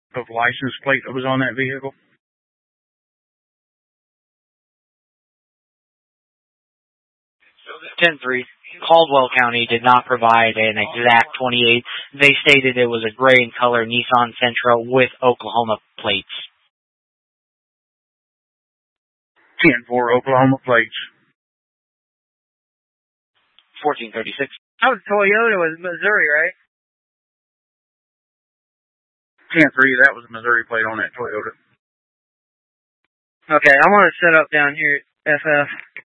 of license plate that was on that vehicle? So 10-3. Caldwell County did not provide an exact 28. They stated it was a gray in color Nissan Sentra with Oklahoma plates. 10-4 Oklahoma plates. 1436. That was Toyota, was Missouri, right? 10-3, that was a Missouri plate on that Toyota. Okay, I want to set up down here at FF.